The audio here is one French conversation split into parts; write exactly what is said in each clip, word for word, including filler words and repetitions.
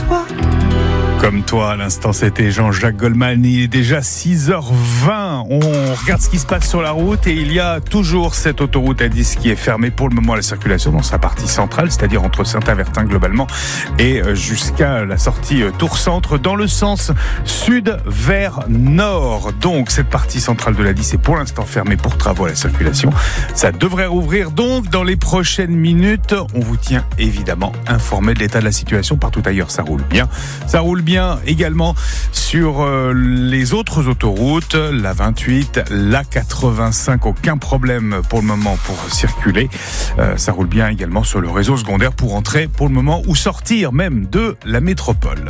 toi. Comme toi, à l'instant, c'était Jean-Jacques Goldman. Il est déjà six heures vingt. On regarde ce qui se passe sur la route et il y a toujours cette autoroute A dix qui est fermée pour le moment à la circulation dans sa partie centrale, c'est-à-dire entre Saint-Avertin globalement et jusqu'à la sortie Tours-Centre dans le sens sud vers nord. Donc, cette partie centrale de l'A dix est pour l'instant fermée pour travaux à la circulation. Ça devrait rouvrir donc dans les prochaines minutes. On vous tient évidemment informé de l'état de la situation. Partout ailleurs, ça roule bien. Ça roule bien. Bien également sur euh, les autres autoroutes, la vingt-huit, la quatre-vingt-cinq, aucun problème pour le moment pour circuler. Euh, ça roule bien également sur le réseau secondaire pour entrer pour le moment ou sortir même de la métropole.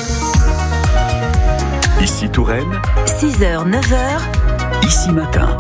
Ici Touraine, six heures, neuf heures, ici matin.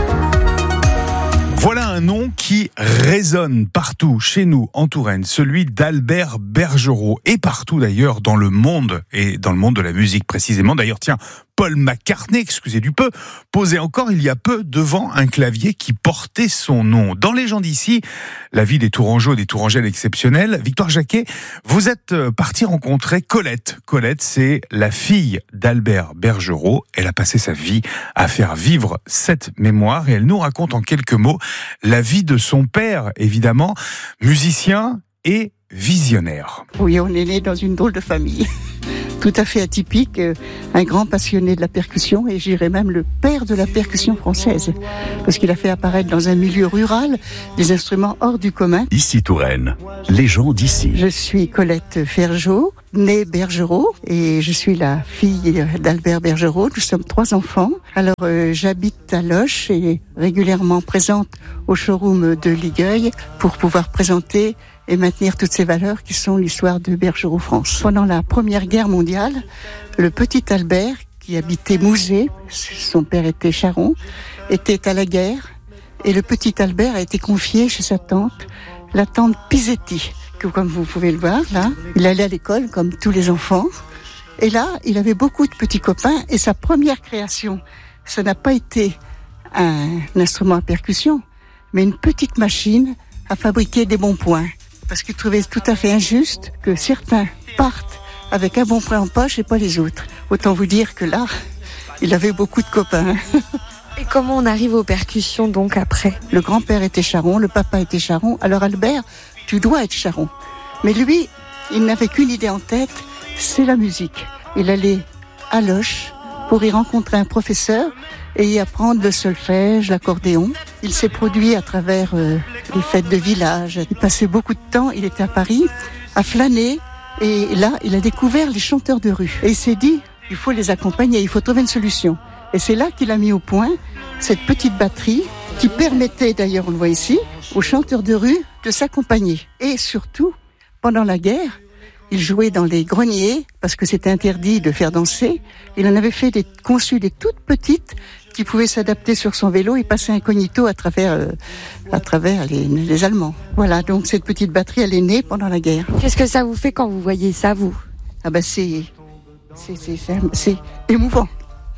Voilà un nom qui résonne partout chez nous en Touraine, celui d'Albert Bergerot, et partout d'ailleurs dans le monde, et dans le monde de la musique précisément. D'ailleurs, tiens, Paul McCartney, excusez du peu, posait encore il y a peu devant un clavier qui portait son nom. Dans les gens d'ici, la vie des Tourangeaux et des Tourangelles exceptionnelle. Victoire Jacquet, vous êtes parti rencontrer Colette. Colette, c'est la fille d'Albert Bergerot. Elle a passé sa vie à faire vivre cette mémoire et elle nous raconte en quelques mots la vie de son père, évidemment, musicien et visionnaire. Oui, on est né dans une drôle de famille. Tout à fait atypique, un grand passionné de la percussion et j'irais même le père de la percussion française parce qu'il a fait apparaître dans un milieu rural des instruments hors du commun. Ici Touraine, les gens d'ici. Je suis Colette Ferjot, née Bergerot et je suis la fille d'Albert Bergerot. Nous sommes trois enfants. Alors euh, j'habite à Loches et régulièrement présente au showroom de Ligueuil pour pouvoir présenter et maintenir toutes ces valeurs qui sont l'histoire de Bergerot France. Pendant la Première Guerre mondiale, le petit Albert, qui habitait Mouzé, son père était charron, était à la guerre, et le petit Albert a été confié chez sa tante, la tante Pisetti, que comme vous pouvez le voir là, il allait à l'école comme tous les enfants, et là, il avait beaucoup de petits copains, et sa première création, ça n'a pas été un instrument à percussion, mais une petite machine à fabriquer des bons points. Parce qu'il trouvait tout à fait injuste que certains partent avec un bon point en poche et pas les autres. Autant vous dire que là, il avait beaucoup de copains. Et comment on arrive aux percussions donc après ? Le grand-père était charron, le papa était charron. Alors Albert, tu dois être charron. Mais lui, il n'avait qu'une idée en tête, c'est la musique. Il allait à Loches pour y rencontrer un professeur et y apprendre le solfège, l'accordéon. Il s'est produit à travers euh, les fêtes de village. Il passait beaucoup de temps, il était à Paris, à flâner. Et là, il a découvert les chanteurs de rue. Et il s'est dit, il faut les accompagner, il faut trouver une solution. Et c'est là qu'il a mis au point cette petite batterie qui permettait, d'ailleurs on le voit ici, aux chanteurs de rue de s'accompagner. Et surtout, pendant la guerre, il jouait dans les greniers parce que c'était interdit de faire danser. Il en avait fait des, conçu des toutes petites qui pouvaient s'adapter sur son vélo et passer incognito à travers, euh, à travers les, les Allemands. Voilà, donc cette petite batterie, elle est née pendant la guerre. Qu'est-ce que ça vous fait quand vous voyez ça, vous ? Ah ben c'est, c'est, c'est, c'est, c'est émouvant.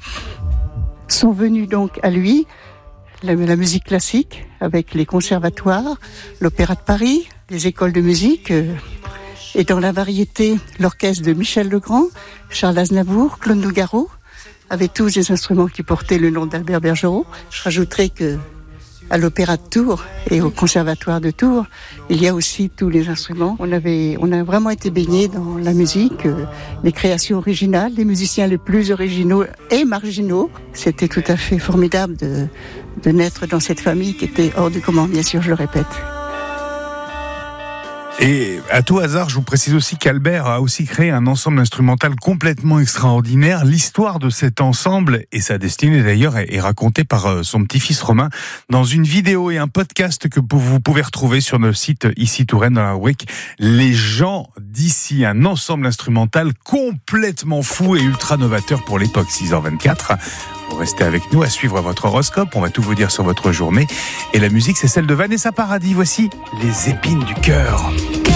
Sont venus donc à lui la, la musique classique avec les conservatoires, l'Opéra de Paris, les écoles de musique. Euh, Et dans la variété, l'orchestre de Michel Legrand, Charles Aznavour, Claude Nougaro, avec tous les instruments qui portaient le nom d'Albert Bergerot. Je rajouterai que à l'Opéra de Tours et au Conservatoire de Tours, il y a aussi tous les instruments. On avait, on a vraiment été baignés dans la musique, euh, les créations originales, les musiciens les plus originaux et marginaux. C'était tout à fait formidable de, de naître dans cette famille qui était hors du commun, bien sûr, je le répète. Et à tout hasard, je vous précise aussi qu'Albert a aussi créé un ensemble instrumental complètement extraordinaire. L'histoire de cet ensemble et sa destinée d'ailleurs est racontée par son petit-fils Romain dans une vidéo et un podcast que vous pouvez retrouver sur le site Ici Touraine dans la rubrique Les gens d'ici. Un ensemble instrumental complètement fou et ultra novateur pour l'époque. Six heures vingt-quatre. Vous restez avec nous à suivre votre horoscope. On va tout vous dire sur votre journée. Et la musique, c'est celle de Vanessa Paradis. Voici Les épines du cœur.